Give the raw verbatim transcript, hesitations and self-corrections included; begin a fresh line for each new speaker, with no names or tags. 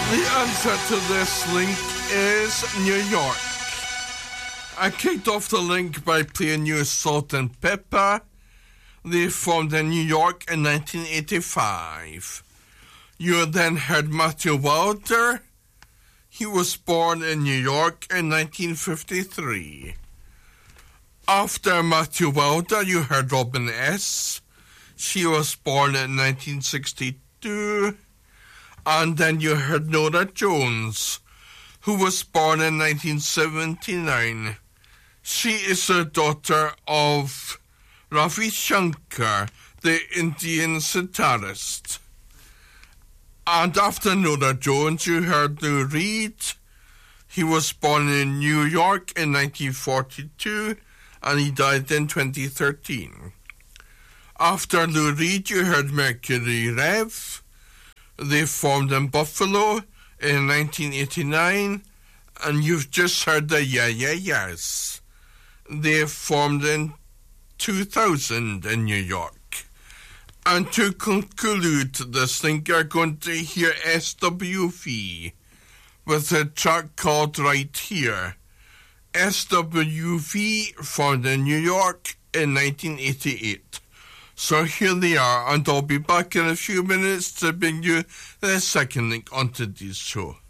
The answer to this link is New York. I kicked off the link by playing you Salt and Pepper. They formed in New York in nineteen eighty-five. You then heard Matthew Wilder. He was born in New York in nineteen fifty-three. After Matthew Wilder, you heard Robin S. She was born in nineteen sixty-two. And then you heard Norah Jones, who was born in nineteen seventy-nine. She is the daughter of Ravi Shankar, the Indian sitarist. And after Norah Jones, you heard Lou Reed. He was born in New York in nineteen forty-two, and he died in twenty thirteen. After Lou Reed, you heard Mercury Rev. They formed in Buffalo in nineteen eighty-nine, and you've just heard the Yeah Yeah Yeahs. They formed in two thousand in New York. And to conclude this thing, you're going to hear S W V with a track called Right Here. S W V formed in New York in nineteen eighty-eight. So here they are, and I'll be back in a few minutes to bring you the second link on today's show.